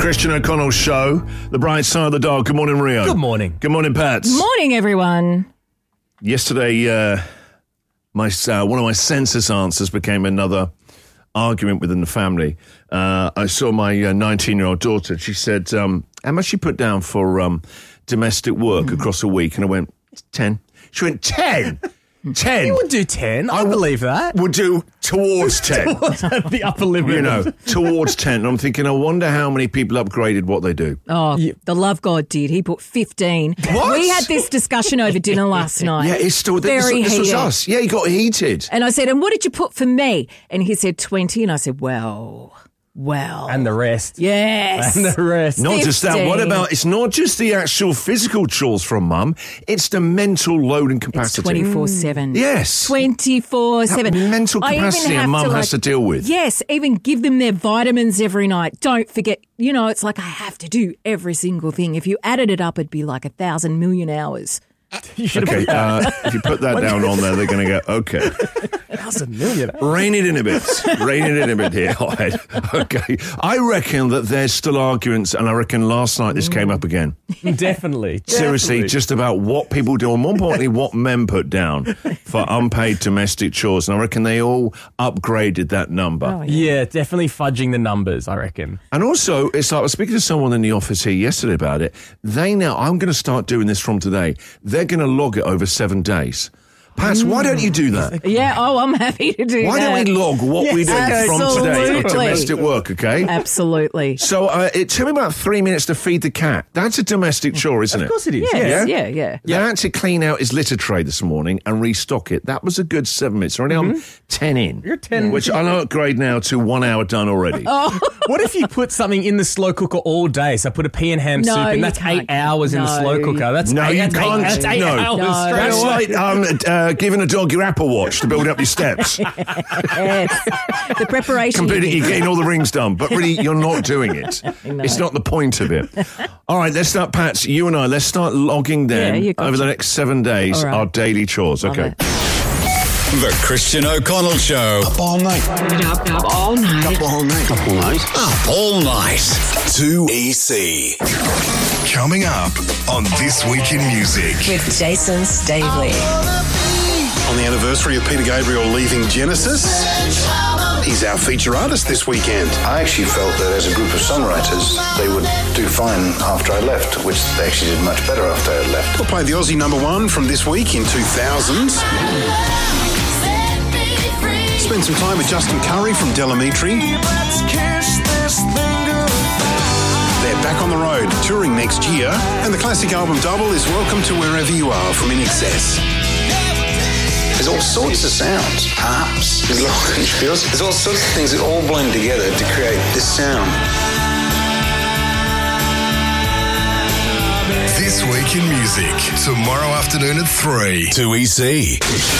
Christian O'Connell Show, the bright side of the dial. Good morning, Rio. Good morning. Good morning, Pats. Morning, everyone. Yesterday, one of my census answers became another argument within the family. I saw my 19-year-old daughter. She said, how much she put down for domestic work across a week? And I went, 10. She went, 10? 10. You would do 10. I believe that. Would do towards 10. The upper limit. You know, towards 10. And I'm thinking, I wonder how many people upgraded what they do. Oh, the love God did. He put 15. What? We had this discussion over dinner last night. Yeah, it's still Very this was heated. us. Yeah, he got heated. And I said, and what did you put for me? And he said 20. And I said, well. And the rest. Yes. And the rest. Not just that. 15. What about, it's not just the actual physical chores from mum, it's the mental load and It's capacity. 24/7. Yes. 24/7. That mental I even capacity a have mum has to deal with. Yes, even give them their vitamins every night. Don't forget, you know, it's like I have to do every single thing. If you added it up, it'd be like 1,000 million hours. Okay, if you put that down on there, they're going to go, okay. 1,000 million. Rein it in a bit. Rein it in a bit here. All right. Okay. I reckon that there's still arguments, and I reckon last night this came up again. Definitely. Seriously, just about what people do, and more importantly, what men put down for unpaid domestic chores. And I reckon they all upgraded that number. Oh, Yeah, definitely fudging the numbers, I reckon. And also, it's like I was speaking to someone in the office here yesterday about it. I'm going to start doing this from today. They're going to log it over 7 days. Pats, why don't you do that? Yeah, I'm happy to do Why that. don't we log what we do from today of absolutely. domestic work, okay? Absolutely. So it took me about 3 minutes to feed the cat. That's a domestic chore, isn't it? Of course it is. Yes, yeah. I had to clean out his litter tray this morning and restock it. That was a good 7 minutes. Already I'm 10 in. You're 10. Which I'll upgrade now to 1 hour done already. What if you put something in the slow cooker all day? So put a pea and ham No, soup in. you That's can't. 8 hours in the slow cooker. That's No, you can't. That's 8 No. hours No. straight That's away. like giving a dog your Apple Watch to build up your steps. Yes. The preparation. Completely, you're getting all the rings done, but really you're not doing it. It's not the point of it. All right, let's start, Pats, you and I, let's start logging Yeah, then you got over the you. next 7 days All right. our daily chores. Love Okay. it. The Christian O'Connell Show. Up all night. Up all night. Up all night. Up all night. Up all night. 2EC. Coming up on This Week in Music. With Jason Stavely. On the anniversary of Peter Gabriel leaving Genesis, he's our feature artist this weekend. I actually felt that as a group of songwriters, they would do fine after I left, which they actually did much better after I had left. We'll play the Aussie #1 from this week in 2000. Spend some time with Justin Curry from Delamitri. They're back on the road, touring next year, and the classic album double is Welcome to Wherever You Are from In Excess. There's all sorts of sounds, harps, there's glockenspiels, there's all sorts of things that all blend together to create this sound. This Week in Music. Tomorrow afternoon at 3. 2EC.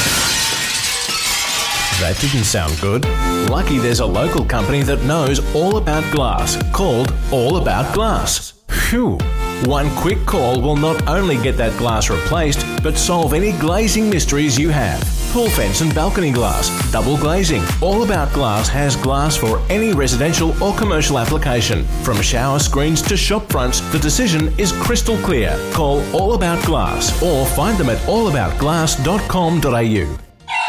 That didn't sound good. Lucky there's a local company that knows all about glass, called All About Glass. Phew. One quick call will not only get that glass replaced, but solve any glazing mysteries you have. Pool fence and balcony glass, double glazing. All About Glass has glass for any residential or commercial application. From shower screens to shop fronts, the decision is crystal clear. Call All About Glass or find them at allaboutglass.com.au.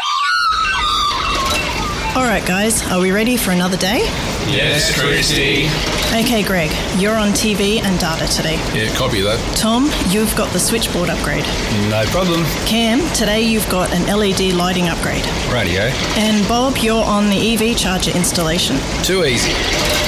All right, guys, are we ready for another day? Yes, Christy. Okay, Greg, you're on TV and data today. Yeah, copy that. Tom, you've got the switchboard upgrade. No problem. Cam, today you've got an LED lighting upgrade. Radio. And Bob, you're on the EV charger installation. Too easy.